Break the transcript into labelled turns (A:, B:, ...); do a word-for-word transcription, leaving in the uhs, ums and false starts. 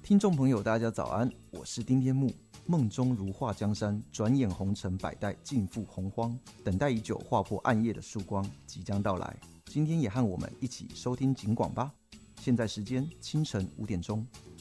A: 听众朋友，大家早安，我是丁天木。梦中如画江山，转眼红尘百代，尽付洪荒。等待已久，划破暗夜的曙光即将到来。今天也和我们一起收听警广吧。现在时间清晨五点钟。